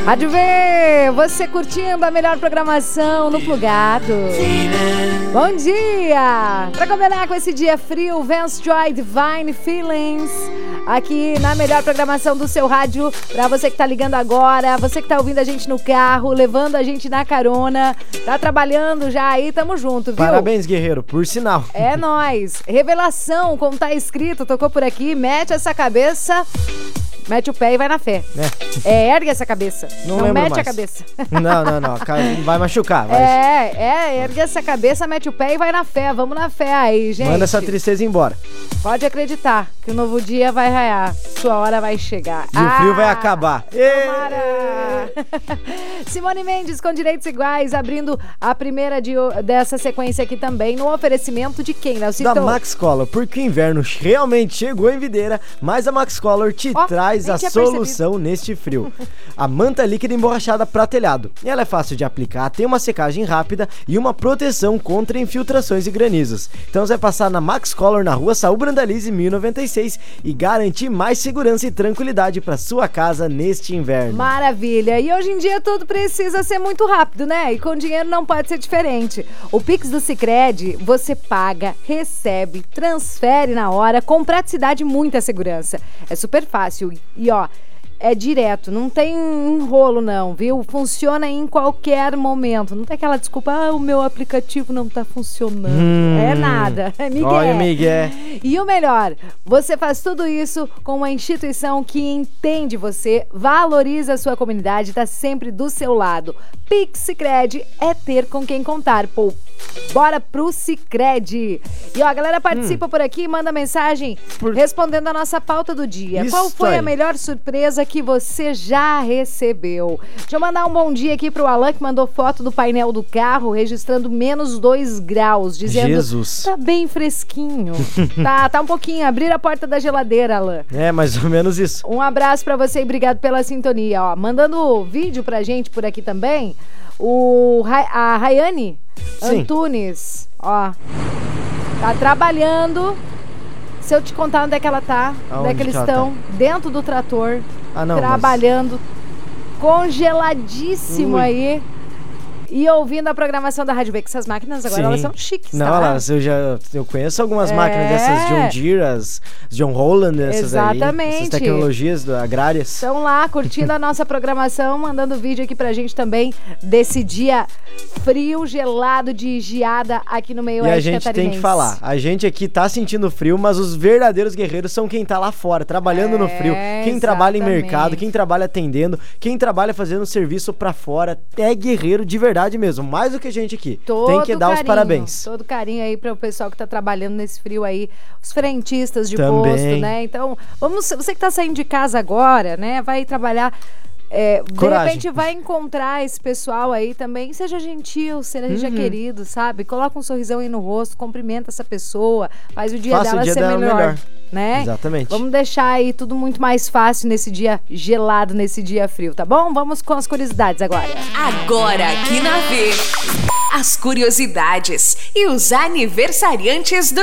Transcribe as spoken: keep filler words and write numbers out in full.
Rádio V, você curtindo a melhor programação no Plugado. Bom dia! Pra combinar com esse dia frio, Vance Joy Divine Feelings, aqui na melhor programação do seu rádio. Pra você que tá ligando agora, você que tá ouvindo a gente no carro, levando a gente na carona, tá trabalhando já aí, tamo junto, viu? Parabéns, guerreiro, por sinal. É nóis. Revelação, como tá escrito, tocou por aqui, mete essa cabeça... Mete o pé e vai na fé. É, é ergue essa cabeça. Não, não lembro mete mais. a cabeça. Não, não, não. Vai machucar. Vai. É, é, ergue essa cabeça, mete o pé e vai na fé. Vamos na fé aí, gente. Manda essa tristeza embora. Pode acreditar que o novo dia vai raiar. Sua hora vai chegar. E ah, o frio vai acabar. Tomara! Simone Mendes com direitos iguais, abrindo a primeira de, dessa sequência aqui também, no oferecimento de quem, Nelson? Da Max Color, porque o inverno realmente chegou em Videira, mas a Max Color te oh, traz a solução percebido. Neste frio. A manta líquida emborrachada pra telhado. Ela é fácil de aplicar, tem uma secagem rápida e uma proteção contra infiltrações e granizos. Então você vai passar na Max Color na rua Saúl Brandalize mil e noventa e seis e garantir mais segurança e tranquilidade pra sua casa neste inverno. Maravilha! E hoje em dia tudo precisa ser muito rápido, né? E com dinheiro não pode ser diferente. O Pix do Sicredi, você paga, recebe, transfere na hora, com praticidade e muita segurança. É super fácil. E ó, é direto, não tem enrolo não, viu? Funciona em qualquer momento. Não tem aquela desculpa, ah, o meu aplicativo não tá funcionando. Hum, é nada. É Miguel. Olha, Miguel. E o melhor, você faz tudo isso com uma instituição que entende você, valoriza a sua comunidade, tá sempre do seu lado. Pix Sicredi é ter com quem contar, pô. Bora pro Sicredi. E ó, a galera participa hum. por aqui, manda mensagem por... respondendo a nossa pauta do dia. Isso Qual foi aí. a melhor surpresa que você já recebeu? Deixa eu mandar um bom dia aqui pro Alan, que mandou foto do painel do carro, registrando menos dois graus, dizendo... Jesus. Tá bem fresquinho. tá, tá um pouquinho. Abrir a porta da geladeira, Alan. É, mais ou menos isso. Um abraço pra você e obrigado pela sintonia. Ó, mandando vídeo pra gente por aqui também, o, a Rayane Sim. Antunes, ó, tá trabalhando. Se eu te contar onde é que ela tá, Aonde onde é que eles que estão, tá? dentro do trator, ah, não, trabalhando, mas... congeladíssimo Ui. aí. E ouvindo a programação da Rádio V, que essas máquinas agora, Sim. elas são chiques, Não, tá? elas, eu já eu conheço algumas É. máquinas dessas John Deere, as John Holland, essas Exatamente. aí, essas tecnologias do- agrárias. Estão lá curtindo a nossa programação, mandando vídeo aqui pra gente também desse dia frio, gelado, de geada aqui no meio E a oeste gente catarinense. tem que falar, a gente aqui tá sentindo frio, mas os verdadeiros guerreiros são quem tá lá fora, trabalhando É, no frio, quem trabalha em exatamente. mercado, quem trabalha atendendo, quem trabalha fazendo serviço pra fora, é guerreiro de verdade mesmo, mais do que a gente aqui. Todo tem que dar carinho, os parabéns. Todo carinho aí para o pessoal que tá trabalhando nesse frio aí, os frentistas de Também. posto, né? Então, vamos, você que tá saindo de casa agora, né? Vai trabalhar, é, de Coragem. repente vai encontrar esse pessoal aí também. Seja gentil, seja Uhum. querido, sabe? Coloca um sorrisão aí no rosto, cumprimenta essa pessoa, faz o dia Faça o dela dia ser dela melhor. melhor. Né? Exatamente. Vamos deixar aí tudo muito mais fácil nesse dia gelado, nesse dia frio, tá bom? Vamos com as curiosidades agora. Agora aqui na V, as curiosidades e os aniversariantes do